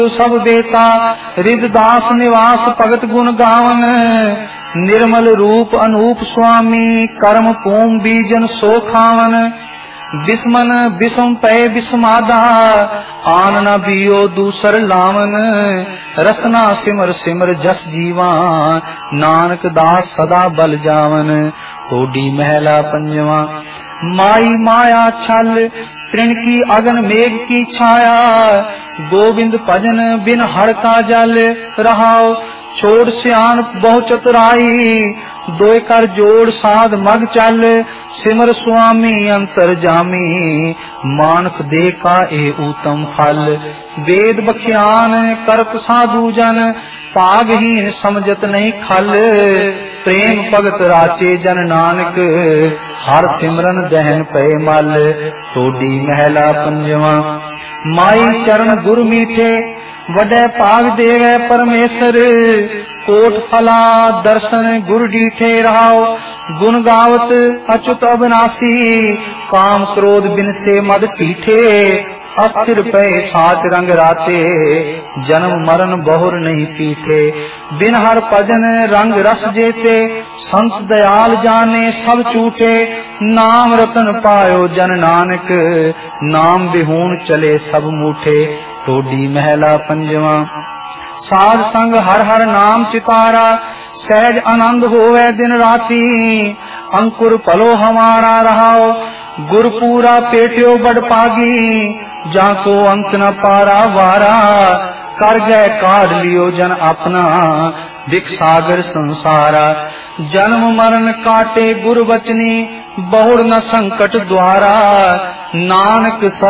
सब बेता रिददास निवास भगत गुण गावन। निर्मल रूप अनूप स्वामी कर्म पूम बीजन सो खावन। बिस्मन बिसम पै बिस्मादा आन न बियो दूसर लावन। रसना सिमर सिमर जस जीवा नानक दास सदा बल जावन। होडी महला पंजवा। माई माया छल तृण की अगन मेघ की छाया। गोविंद भजन बिन हर का जल रहाओ। छोड़ सियान बहु चतुराई दोय कर जोड़ साध मग चल। सिमर स्वामी अंतर जामी मानक दे का ए उत्तम फल। वेद बख्यान करत साधु जन पागहीन समझत नहीं खल। प्रेम भगत राचे जन नानक हर सिमरन दहन पे मल। टोडी महला पंजवा। माई चरण गुर मीठे वडे भाग देवे परमेसर। कोट फला दर्शन गुर डीठे रहाओ। गुण गावत अच्युत अविनाशी काम क्रोध बिन से मद पीठे। अस्थिर पे साच रंग राते जन्म मरण बहुर नहीं पीठे। बिन हर भजन रंग रस जेते संत दयाल जाने सब चूठे। नाम रतन पायो जन नानक नाम बिहून चले सब मूठे। टोडी महला पंजवा। साध संग हर हर नाम चितारा सहज आनंद होवे दिन राती। अंकुर पलो हमारा रहाओ गुर पूरा पेट्यो बड़ पागी। जाको अंत न पारा वारा कर गए काढ़ लियो जन अपना दिख सागर संसारा। जन्म मरण काटे गुर बचनी बहुड़ न संकट द्वारा। नानक